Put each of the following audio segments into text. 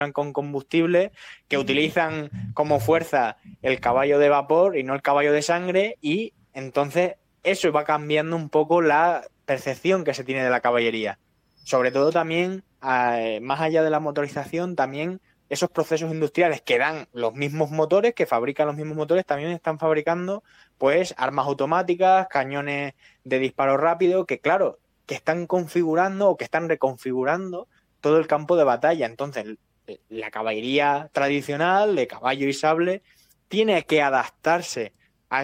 con combustible, que utilizan como fuerza el caballo de vapor y no el caballo de sangre, y entonces eso va cambiando un poco la percepción que se tiene de la caballería. Sobre todo también, más allá de la motorización, también esos procesos industriales que dan los mismos motores, que fabrican los mismos motores, también están fabricando pues armas automáticas, cañones de disparo rápido, que claro, que están configurando o que están reconfigurando todo el campo de batalla. Entonces, la caballería tradicional de caballo y sable tiene que adaptarse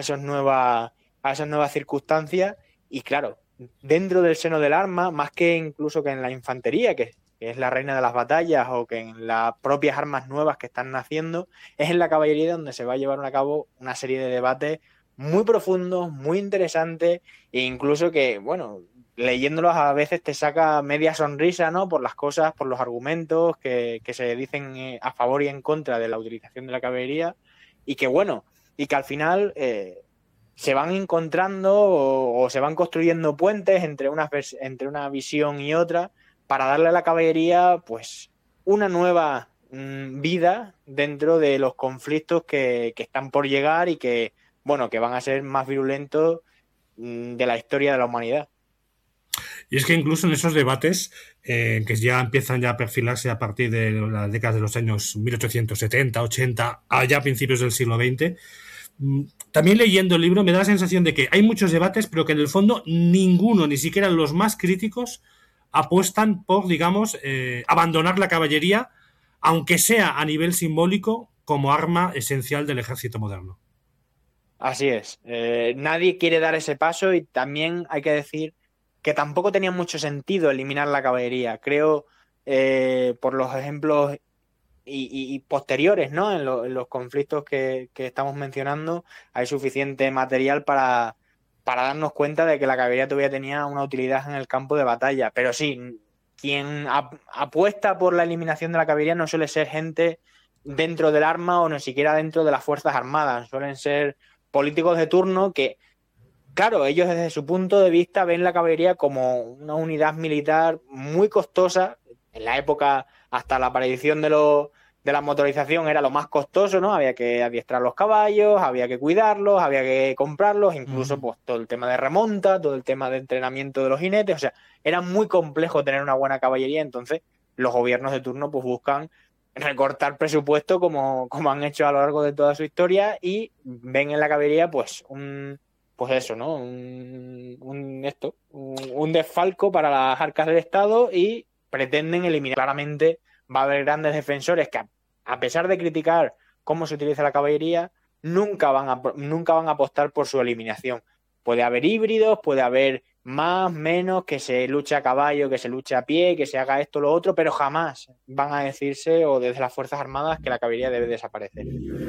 a esas nuevas circunstancias y claro, dentro del seno del arma, más que incluso que en la infantería, que es la reina de las batallas, o que en las propias armas nuevas que están naciendo, es en la caballería donde se va a llevar a cabo una serie de debates muy profundos, muy interesantes, e incluso que, bueno, leyéndolos a veces te saca media sonrisa, ¿no? Por las cosas, por los argumentos que se dicen a favor y en contra de la utilización de la caballería, y que, bueno, y que al final se van encontrando o se van construyendo puentes entre una visión y otra para darle a la caballería, pues, una nueva vida dentro de los conflictos que están por llegar y que, bueno, que van a ser más virulentos de la historia de la humanidad. Y es que incluso en esos debates, que ya empiezan ya a perfilarse a partir de las décadas de los años 1870, 80, allá a principios del siglo XX, también leyendo el libro me da la sensación de que hay muchos debates, pero que en el fondo ninguno, ni siquiera los más críticos, apuestan por, digamos, abandonar la caballería, aunque sea a nivel simbólico, como arma esencial del ejército moderno. Así es. Nadie quiere dar ese paso y también hay que decir que tampoco tenía mucho sentido eliminar la caballería. Creo, por los ejemplos y posteriores, ¿no? En los conflictos que estamos mencionando, hay suficiente material para darnos cuenta de que la caballería todavía tenía una utilidad en el campo de batalla. Pero sí, quien apuesta por la eliminación de la caballería no suele ser gente dentro del arma o ni siquiera dentro de las Fuerzas Armadas. Suelen ser políticos de turno que, claro, ellos desde su punto de vista ven la caballería como una unidad militar muy costosa. En la época, hasta la aparición de la motorización, era lo más costoso, ¿no? Había que adiestrar los caballos, había que cuidarlos, había que comprarlos, incluso pues todo el tema de remonta, todo el tema de entrenamiento de los jinetes, o sea, era muy complejo tener una buena caballería, entonces los gobiernos de turno pues buscan recortar presupuesto como han hecho a lo largo de toda su historia y ven en la caballería pues eso, ¿no? Un desfalco para las arcas del Estado y pretenden eliminar. Claramente va a haber grandes defensores que, a pesar de criticar cómo se utiliza la caballería, nunca van a apostar por su eliminación. Puede haber híbridos, puede haber más, menos, que se luche a caballo, que se luche a pie, que se haga esto o lo otro, pero jamás van a decirse, o desde las Fuerzas Armadas, que la caballería debe desaparecer.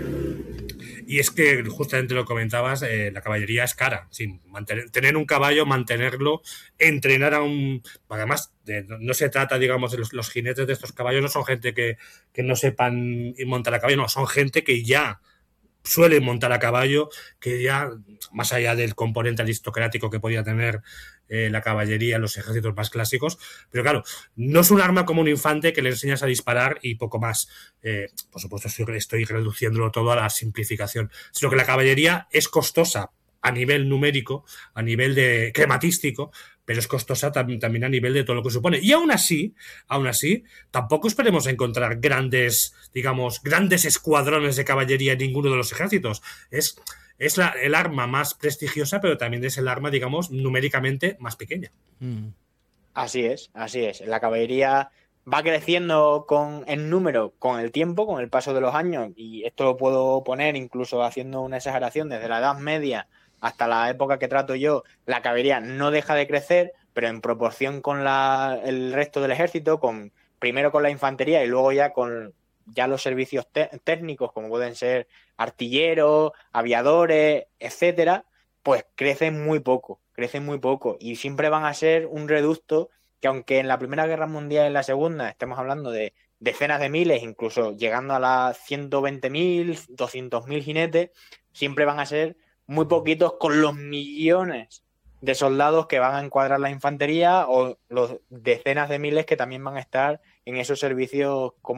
Y es que justamente lo comentabas, la caballería es cara. Sí, tener un caballo, mantenerlo, entrenar a un... Además, no se trata, digamos, de los jinetes de estos caballos, no son gente que no sepan montar a caballo, no, son gente que ya suelen montar a caballo, que ya, más allá del componente aristocrático que podía tener la caballería en los ejércitos más clásicos, pero claro, no es un arma como un infante que le enseñas a disparar y poco más. Por supuesto, estoy reduciéndolo todo a la simplificación, sino que la caballería es costosa a nivel numérico, a nivel de crematístico, pero es costosa también a nivel de todo lo que supone. Y aún así, tampoco esperemos encontrar grandes, digamos, grandes escuadrones de caballería en ninguno de los ejércitos. Es el arma más prestigiosa, pero también es el arma, digamos, numéricamente más pequeña. Así es, así es. La caballería va creciendo en número con el tiempo, con el paso de los años, y esto lo puedo poner incluso haciendo una exageración desde la Edad Media hasta la época que trato yo, la caballería no deja de crecer, pero en proporción con el resto del ejército, primero con la infantería y luego ya con ya los servicios técnicos, como pueden ser artilleros, aviadores, etcétera, pues crecen muy poco y siempre van a ser un reducto que, aunque en la Primera Guerra Mundial y en la Segunda estemos hablando de decenas de miles, incluso llegando a las 120.000, 200.000 jinetes, siempre van a ser muy poquitos con los millones de soldados que van a encuadrar la infantería o los decenas de miles que también van a estar en esos servicios como